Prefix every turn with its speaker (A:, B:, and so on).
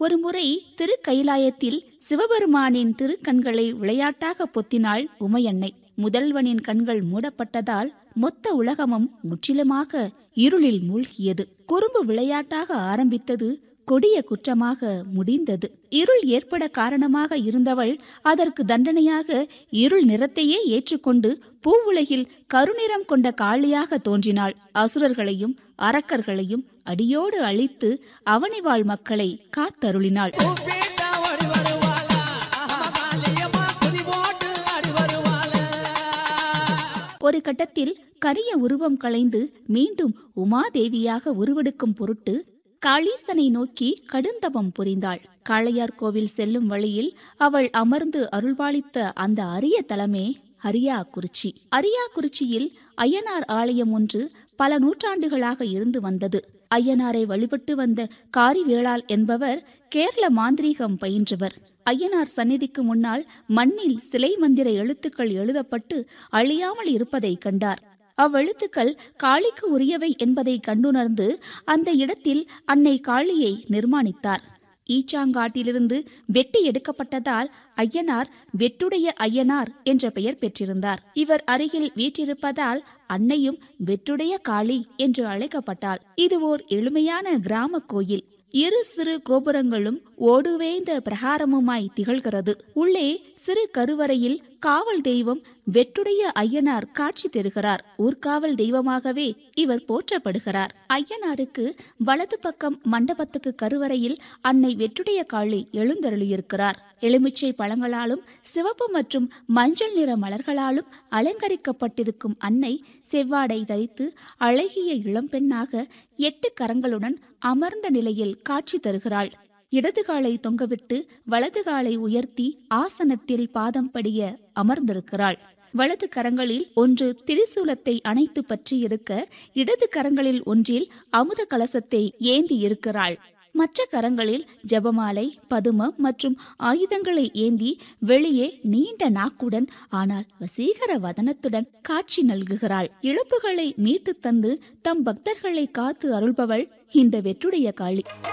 A: ஒருமுறை திருக்கைலாயத்தில் சிவபெருமானின் திருக்கண்களை விளையாட்டாக பொத்தினாள் உமையன்னை. முதல்வனின் கண்கள் மூடப்பட்டதால் மொத்த உலகமும் முற்றிலுமாக இருளில் மூழ்கியது. குறும்பு விளையாட்டாக ஆரம்பித்தது கொடிய குற்றமாக முடிந்தது. இருள் ஏற்பட காரணமாக இருந்தவள் அதற்கு தண்டனையாக இருள் நிறத்தையே ஏற்றுக்கொண்டு பூவுலகில் கருநிறம் கொண்ட காளியாக தோன்றினாள். அசுரர்களையும் அரக்கர்களையும் அடியோடு அழித்து அவனிவாழ் மக்களை காத்தருளினாள். ஒரு கட்டத்தில் கரிய உருவம் களைந்து மீண்டும் உமாதேவியாக உருவெடுக்கும் பொருட்டு காளீசனை நோக்கி கடுந்தவம் புரிந்தாள். காளையார் கோவில் செல்லும் வழியில் அவள் அமர்ந்து அருள்பாலித்த அந்த அரிய தலமே அரியாக்குறிச்சி. அரியாக்குறிச்சியில் ஐயனார் ஆலயம் ஒன்று பல நூற்றாண்டுகளாக இருந்து வந்தது. ஐயனாரை வழிபட்டு வந்த காரிவேளாள் என்பவர் கேரள மாந்திரீகம் பயின்றவர். ஐயனார் சந்நிதிக்கு முன்னால் மண்ணில் சிலை மந்திர எழுத்துக்கள் எழுதப்பட்டு அழியாமல் இருப்பதை கண்டார். அவ்வெழுத்துக்கள் காளிக்கு உரியவை என்பதை கண்டுணர்ந்து அந்த இடத்தில் அன்னை காளியை நிர்மாணித்தார். ஈச்சாங்காட்டிலிருந்து வெட்டி எடுக்கப்பட்டதால் ஐயனார் வெட்டுடைய ஐயனார் என்ற பெயர் பெற்றிருந்தார். இவர் அருகில் வீற்றிருப்பதால் அன்னையும் வெட்டுடைய காளி என்று அழைக்கப்பட்டாள். இது ஓர் எளிமையான கிராம கோயில். இரு சிறு கோபுரங்களும் ஓடுவேந்த பிரகாரமுமாய் திகழ்கிறது. உள்ளே சிறு கருவறையில் காவல் தெய்வம் வெட்டுடைய ஐயனார் காட்சி தருகிறார். ஊர்காவல் தெய்வமாகவே இவர் போற்றப்படுகிறார். ஐயனாருக்கு வலது பக்கம் மண்டபத்துக்கு கருவறையில் அன்னை வெட்டுடைய காளி எழுந்தருளியிருக்கிறார். எலுமிச்சை பழங்களாலும் சிவப்பு மற்றும் மஞ்சள் நிற மலர்களாலும் அலங்கரிக்கப்பட்டிருக்கும் அன்னை செவ்வாடை தரித்து அழகிய இளம்பெண்ணாக 8 கரங்களுடன் அமர்ந்த நிலையில் காட்சி தருகிறாள். இடது காலை தொங்கவிட்டு வலது காலை உயர்த்தி ஆசனத்தில் பாதம் படிய அமர்ந்திருக்கிறாள். வலது கரங்களில் ஒன்று திரிசூலத்தை அணைத்து பற்றி இருக்க, இடது கரங்களில் ஒன்றில் அமுத கலசத்தை ஏந்தி இருக்கிறாள். மற்ற கரங்களில் ஜபமாலை, பதுமம் மற்றும் ஆயுதங்களை ஏந்தி வெளியே நீண்ட நாக்குடன் ஆனால் வசீகர வதனத்துடன் காட்சி நல்குகிறாள். இழப்புகளை மீட்டு தந்து தம் பக்தர்களை காத்து அருள்பவள் இந்த வெற்றுடைய காளி.